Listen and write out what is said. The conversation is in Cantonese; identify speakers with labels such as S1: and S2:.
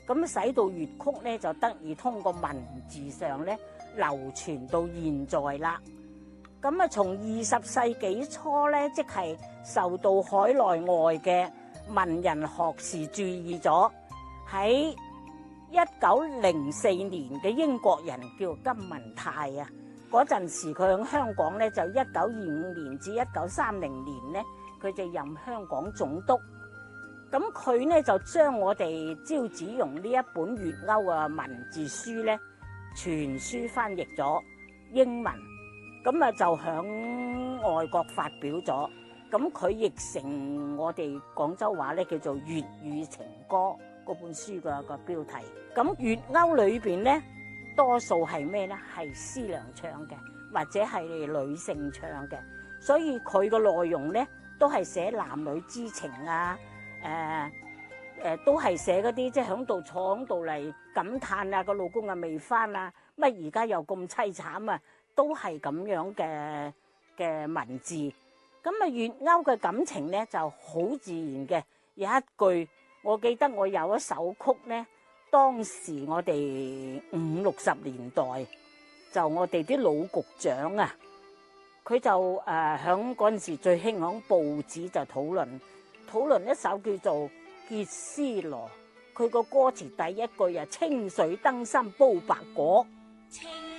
S1: 咁使到粵曲咧就得以通過文字上咧流傳到現在啦。咁啊，從20世紀初咧，即係受到海內外嘅文人學士注意咗。喺1904年嘅英國人叫金文泰啊，嗰陣時佢喺香港咧就1925年至1930年咧，佢就任香港總督。咁佢咧就將我哋趙子龍呢一本粵謳嘅文字書咧，全書翻譯咗英文。咁啊就響外國發表咗，咁佢譯成我哋廣州話咧叫做《粵語情歌》嗰本書嘅個標題。咁粵謳裏邊咧，多數係咩咧？係師娘唱嘅，或者係女性唱嘅，所以佢個內容咧都係寫男女之情啊，都係寫嗰啲即係響度坐響度嚟感嘆啊，個老公啊未翻啊，乜而家又咁凄慘啊！都係咁樣嘅文字，咁啊粵謳嘅感情咧就好自然嘅。有一句我記得我有一首曲咧，當時我哋50、60年代就我哋啲老局長啊，佢就響嗰陣時最興響報紙就討論一首叫做《結絲羅》，佢個歌詞第一句啊，清水燈芯煲白果。